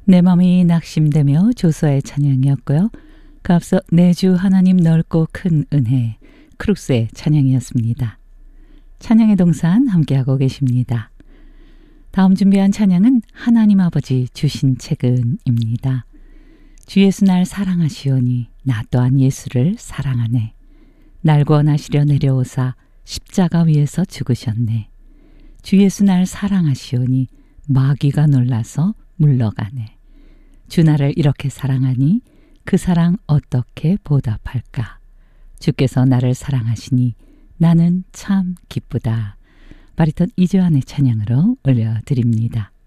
내 맘이 낙심되며 조서의 찬양이었고요. 그 앞서 내주 하나님 넓고 큰 은혜 크룩스의 찬양이었습니다. 찬양의 동산 함께하고 계십니다. 다음 준비한 찬양은 하나님 아버지 주신 책은입니다. 주 예수 날 사랑하시오니 나 또한 예수를 사랑하네. 날 구원하시려 내려오사 십자가 위에서 죽으셨네. 주 예수 날 사랑하시오니 마귀가 놀라서 물러가네. 주 나를 이렇게 사랑하니 그 사랑 어떻게 보답할까? 주께서 나를 사랑하시니 나는 참 기쁘다. 바리톤 이주환의 찬양으로 올려드립니다.